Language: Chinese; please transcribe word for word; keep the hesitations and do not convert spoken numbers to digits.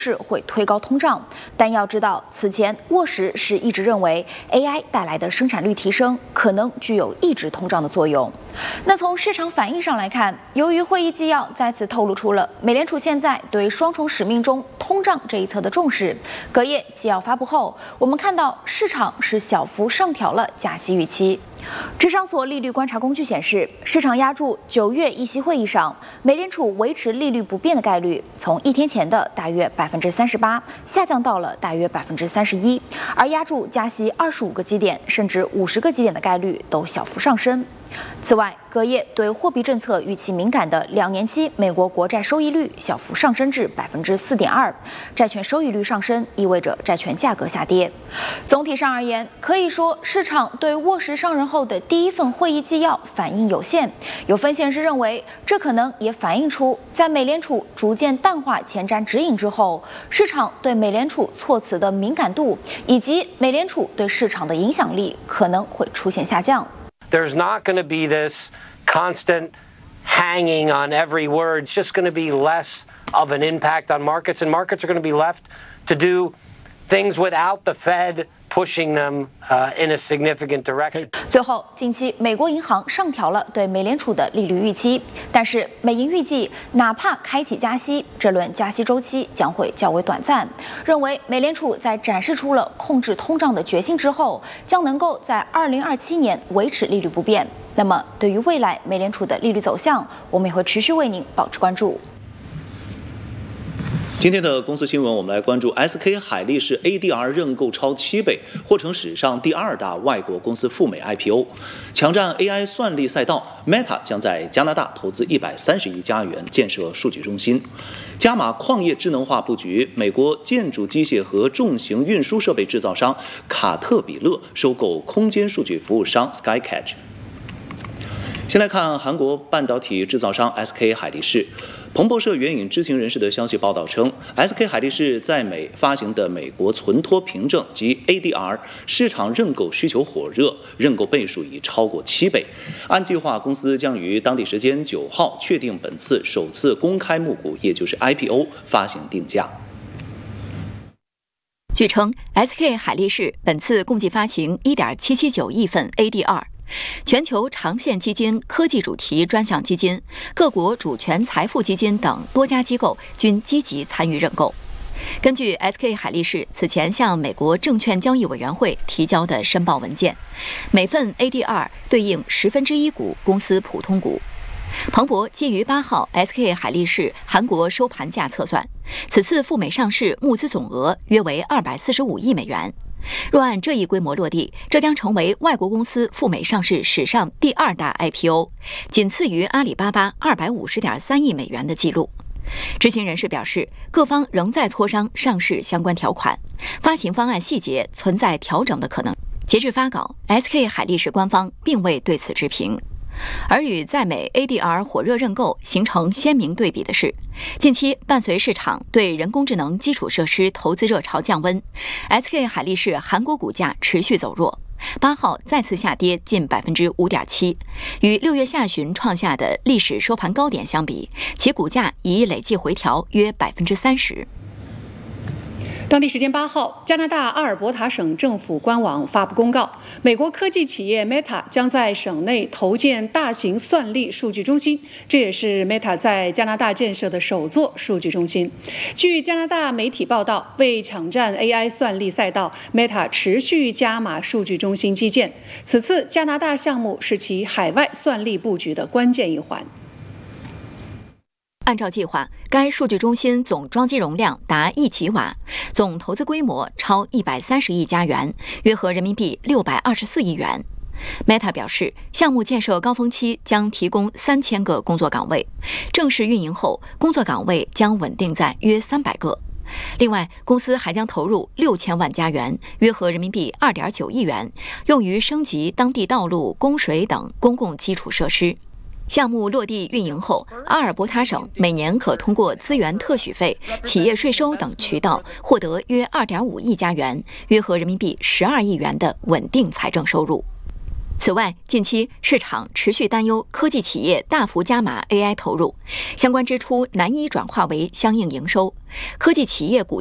是会推高通胀，但要知道，此前沃什是一直认为 A I 带来的生产率提升可能具有抑制通胀的作用。那从市场反应上来看，由于会议纪要再次透露出了美联储现在对双重使命中通胀这一侧的重视，隔夜纪要发布后，我们看到市场是小幅上调了加息预期。芝商所利率观察工具显示，市场压住九月议息会议上美联储维持利率不变的概率，从一天前的大约百分之三十八下降到了大约百分之三十一，而压住加息二十五个基点甚至五十个基点的概率都小幅上升。此外，隔夜对货币政策预期敏感的两年期美国国债收益率小幅上升至百分之四点二，债券收益率上升意味着债券价格下跌。总体上而言，可以说市场对沃什上任后的第一份会议纪要反应有限。有分析人士认为，这可能也反映出在美联储逐渐淡化前瞻指引之后，市场对美联储措辞的敏感度以及美联储对市场的影响力可能会出现下降。 There's not going to be this constant hanging on every word. It's just going to be less of an impact on markets, and markets are going to be left to do things without the Fed pushing them uh, in a significant direction. 最后，近期美国银行上调了对美联储的利率预期，但是美银预计，哪怕开启加息，这轮加息周期将会较为短暂。认为美联储在展示出了控制通胀的决心之后，将能够在二零二七年维持利率不变。那么，对于未来美联储的利率走向，我们也会持续为您保持关注。 今天的公司新闻，我们来关注 S K 海力士 A D R 认购超七倍，或成史上第二大外国公司赴美 I P O。强占 A I 算力赛道 ，Meta 将在加拿大投资一百三十亿加元建设数据中心。加码矿业智能化布局，美国建筑机械和重型运输设备制造商卡特彼勒收购空间数据服务商 Skycatch。先来看韩国半导体制造商 S K 海力士。彭博社援引知情人士的消息报道称 ，S K 海力士在美发行的美国存托凭证及 A D R 市场认购需求火热，认购倍数已超过七倍。按计划，公司将于当地时间九号确定本次首次公开募股，也就是 I P O 发行定价。 据称 ，S K 海力士本次共计发行 一点七七九亿份 A D R。全球长线基金、科技主题专项基金、各国主权财富基金等多家机构均积极参与认购。根据 S K 海力士此前向美国证券交易委员会提交的申报文件，每份 A D R 对应十分之一股公司普通股。彭博基于八号 S K 海力士韩国收盘价测算，此次赴美上市募资总额约为二百四十五亿美元。若按这一规模落地，这将成为外国公司赴美上市史上第二大 I P O， 仅次于阿里巴巴二百五十点三亿美元的记录。知情人士表示，各方仍在磋商上市相关条款，发行方案细节存在调整的可能。截至发稿 ，S K 海力士官方并未对此置评。而与在美 A D R 火热认购形成鲜明对比的是，近期伴随市场对人工智能基础设施投资热潮降温 ，S K 海力士韩国股价持续走弱，八号再次下跌近百分之五点七，与六月下旬创下的历史收盘高点相比，其股价已累计回调约百分之三十。 当地时间八号，加拿大阿尔伯塔省政府官网发布公告，美国科技企业 Meta 将在省内投建大型算力数据中心，这也是 Meta 在加拿大建设的首座数据中心。据加拿大媒体报道，为抢占 A I 算力赛道 ，Meta 持续加码数据中心基建。此次加拿大项目是其海外算力布局的关键一环。 按照计划，该数据中心总装机容量达一吉瓦，总投资规模超一百三十亿加元，约合人民币六百二十四亿元。Meta 表示，项目建设高峰期将提供三千个工作岗位，正式运营后，工作岗位将稳定在约三百个。另外，公司还将投入六千万加元，约合人民币二点九亿元，用于升级当地道路、供水等公共基础设施。项目落地运营后，阿尔伯塔省每年可通过资源特许费、企业税收等渠道获得约 二点五亿加元，约合人民币十二亿元的稳定财政收入。 此外，近期市场持续担忧科技企业大幅加码 A I 投入，相关支出难以转化为相应营收，科技企业股